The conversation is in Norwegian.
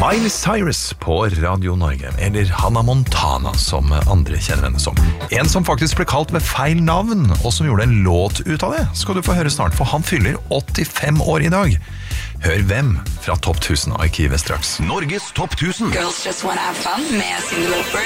Miley Cyrus på Radio Norge, eller Hannah Montana som andre kjenner henne som. En som faktisk ble kalt med feil navn, og som gjorde en låt ut av det, skal du få høre snart, for han fyller 85 år i dag. Hør hvem fra Topp 1000-arkivet straks. Norges Topp 1000. Girls just wanna have fun med Cyndi Lauper.